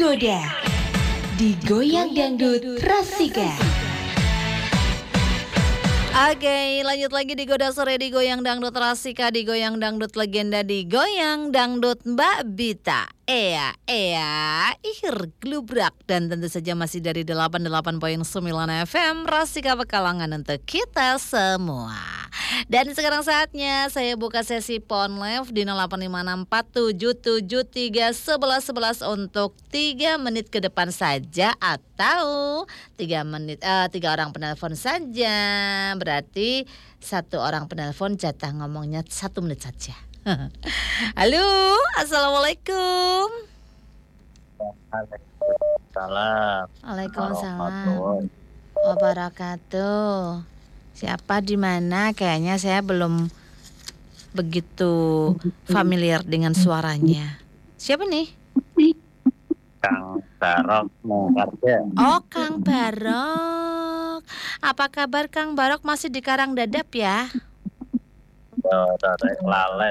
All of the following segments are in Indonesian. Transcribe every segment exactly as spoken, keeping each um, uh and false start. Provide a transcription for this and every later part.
tergoda, digoyang dangdut Rasika. Oke, lanjut lagi di Goda Sore di Goyang Dangdut Rasika, di Goyang Dangdut Legenda, di Goyang Dangdut Mbak Bita. Ea, ea, ihir, glubrak. Dan tentu saja masih dari delapan puluh delapan koma sembilan F M Rasika Pekalongan untuk kita semua. Dan sekarang saatnya saya buka sesi phone live di nol delapan lima enam empat tujuh tujuh tiga satu satu satu satu untuk tiga menit ke depan saja atau tiga menit eh, tiga orang penelpon saja. Berarti satu orang penelpon jatah ngomongnya satu menit saja. Halo, assalamualaikum. Waalaikumsalam. Waalaikumsalam wabarakatuh. Siapa di mana? Kayaknya saya belum begitu familiar dengan suaranya. Siapa nih? Kang Barok Mengkarja. Oh, Kang Barok. Apa kabar Kang Barok? Masih di Karang Dadap ya? Yo, Torek Lalen.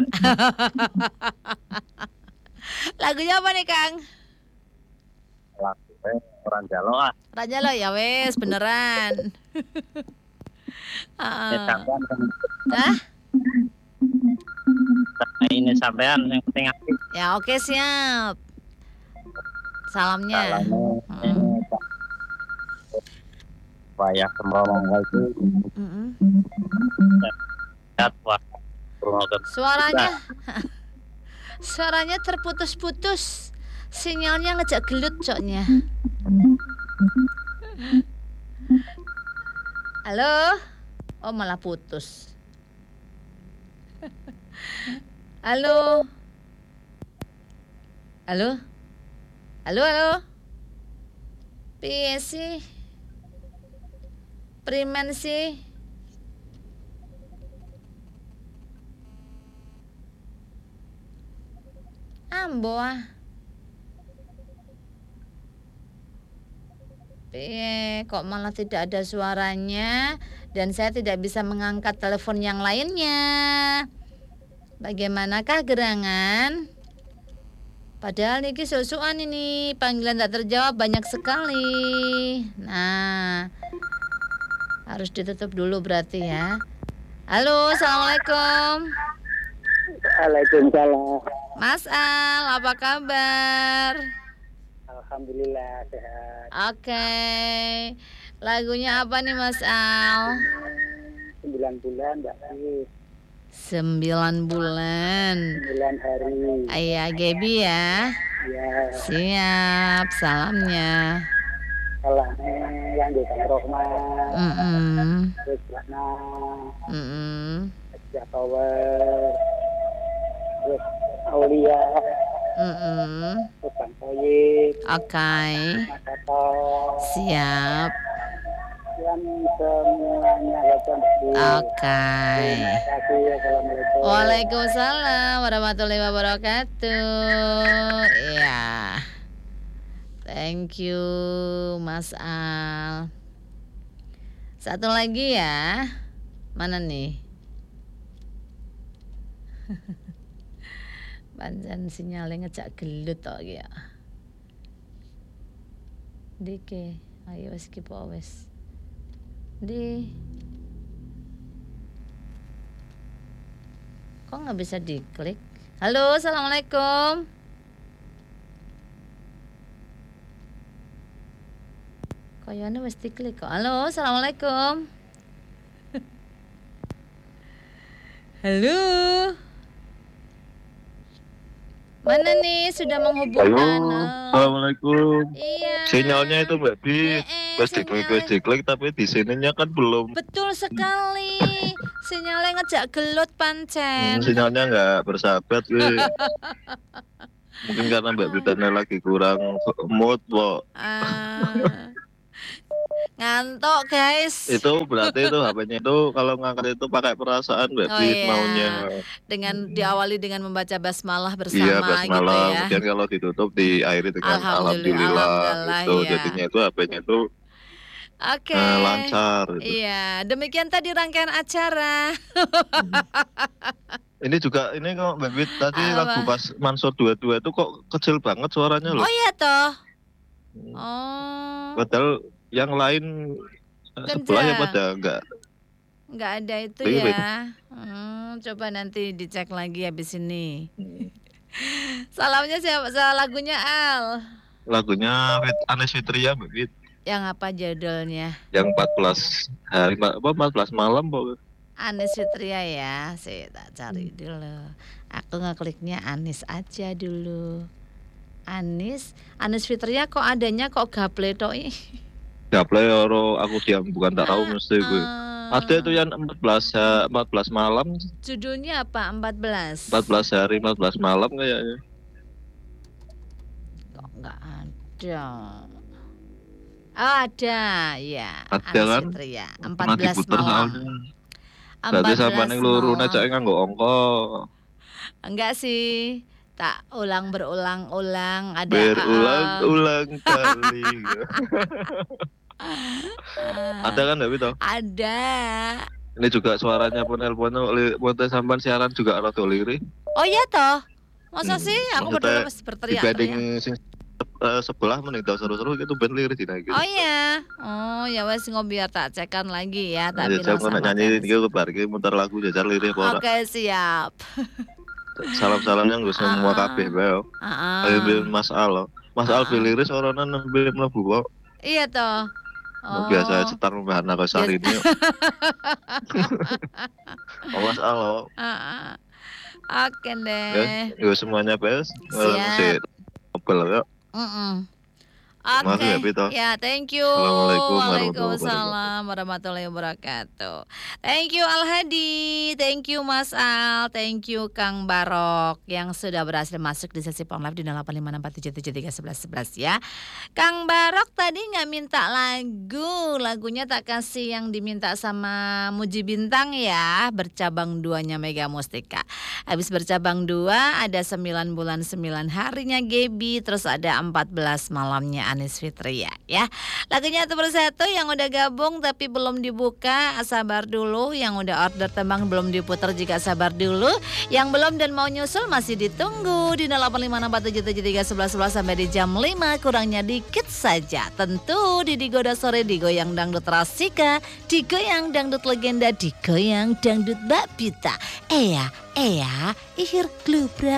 Lagunya apa nih Kang? Lagunya orang Jalo ah. Raja lo ya wes beneran. Ini uh, sampean Hah? ini sampean yang penting aktif. Ya oke siap. Salamnya. Salamnya Mm. ini Pak Wayah Semromong itu Mm-mm. lihat wah promotor. Suaranya Suaranya terputus-putus. Sinyalnya ngejak gelut coknya. Halo? Oh malah putus. Halo? Halo? Halo, halo? Piye sih? Primen sih? Ambo ah. Piye, kok malah tidak ada suaranya dan saya tidak bisa mengangkat telepon yang lainnya. Bagaimanakah gerangan? Padahal niki susuan ini panggilan tak terjawab banyak sekali. Nah, harus ditutup dulu berarti ya. Halo, assalamualaikum. Waalaikumsalam. Mas Al, apa kabar? Alhamdulillah sehat. Oke, lagunya apa nih Mas Al? sembilan bulan Mbak Sis. Sembilan bulan. sembilan hari. Ayah Gebi ya. Ya, Siap, salamnya. salahnya yang di Kang Rohman. Mm-mm. Terus Lana, Mm-mm. Power, terus Aulia, Mm-mm. terus Kang Toyib, Oke, Mas Tato, siap. dan semuanya datang di. Oke. Terima kasih. Assalamualaikum. Waalaikumsalam warahmatullahi wabarakatuh. Iya. Thank you Mas Al. Satu lagi ya. Mana nih? Pancen sinyalnya ngejak gelut tok ya. Dike, ayo wis ki po wis. Di Kok nggak bisa diklik? Halo, assalamualaikum. Kayaknya wis diklik kok. Halo, assalamualaikum. Halo. Mana nih sudah menghubungkan? Halo, assalamualaikum. Iya. Sinyalnya itu Mbak Bi, Eh, eh, pas diklik, pas sinyalnya. diklik, tapi di sininya kan belum. Betul sekali. Sinyalnya ngejak gelut pancen. Hmm, sinyalnya nggak bersahabat, weh. Mungkin karena Mbak Bitanya lagi kurang mood, Bo. Ah. Ngantuk guys. Itu berarti itu H P-nya itu kalau ngangkat itu pakai perasaan Mbak Oh Bi iya. maunya. Dengan diawali dengan membaca basmalah bersama Iya, gitu basmalah. ya. Kemudian kalau ditutup diakhiri dengan Alhamdulillah, alhamdulillah, alhamdulillah, itu iya. jadinya itu H P-nya itu Oke. eh, lancar. Gitu. Iya, demikian tadi rangkaian acara. Ini juga ini kok Mbak Bit tadi Apa? lagu pas Mansur dua puluh dua itu kok kecil banget suaranya loh. Oh iya toh. Oh, Padahal yang lain eh, sebelah ya kencang. pada enggak Nggak ada itu lirik. ya. Hmm, coba nanti dicek lagi habis ini. Hmm. Salamnya siapa? Salah lagunya Al. Lagunya Fit Anes Fitria Mbak Fit. Yang apa judulnya? Yang empat belas hari apa empat belas malam pokoknya. Anis Fitria ya. Saya tak cari dulu. Aku ngekliknya Anis aja dulu. Anis, Anis Fitria kok adanya kok gaple tok ih. Gaple oro aku diam bukan tak tahu mesti gue. Eh, Ada itu yang empat belas ha- empat belas malam, Judulnya apa? empat belas. empat belas hari, empat belas malam kayaknya. Kok nggak ada? Oh, ada, ya. Ada Anis kan? Fitria. Pernah empat belas diputer malam. soalnya. Berarti empat sampai belas ning luru malam. cak nganggo ongko. Enggak sih. Tak ulang berulang-ulang ada Berulang-ulang kali. ah, Ada kan Mbak Fit? ada. Ini juga suaranya penelpon ponte sampean siaran juga rada lirik. Oh iya toh. Masa Hmm, sih aku maksudnya berdua mesti berteriak-teriak. Dibanding sing eh, sebelah mending tau seru-seru itu ben lirik dinaiki. Oh iya. Oh ya wes ngo biar tak cekan lagi ya. Tak Ya bilang jam sama nak nyanyi Kens. iki bar iki muter lagu jajar lirik apa ora. Oke siap. Salam-salamnya nggo semua Ah, kabeh bae. ah, Ayo ah. bil Mas Al. Mas Al Ah. biliris orangnya nembe mlebu kok. Iya toh. Oh. Biasa cetar mbahana kok sari ini. Oh, Mas Al. oh. Ah, ah. Oke Ya, deh. yo semuanya bes. Siap. Opel ya. Mm-mm. Makasih Oke, ya, Pito. ya thank you. Assalamualaikum warahmatullahi Waalaikumsalam warahmatullahi wabarakatuh. Thank you Al Hadi, thank you Mas Al, thank you Kang Barok yang sudah berhasil masuk di sesi Pong Live di delapan lima enam empat tujuh tujuh tiga sebelas sebelas ya. Kang Barok tadi nggak minta lagu, lagunya tak kasih yang diminta sama Muji Bintang ya, bercabang duanya Mega Mustika. Habis bercabang dua ada sembilan bulan sembilan harinya Gebi, terus ada empat belas malamnya Anis Fitria ya. Lagunya satu persatu yang udah gabung tapi belum dibuka sabar dulu, yang udah order tembang belum diputar juga sabar dulu, yang belum dan mau nyusul masih ditunggu di delapan lima enam empat tujuh tujuh tiga sebelas sebelas sampai di jam lima kurangnya dikit saja. Tentu di Digoda Sore Digoyang Dangdut Rasika, Digoyang Dangdut Legenda, Digoyang Dangdut Mbak Bita. Eya, eya, ihir glubrak.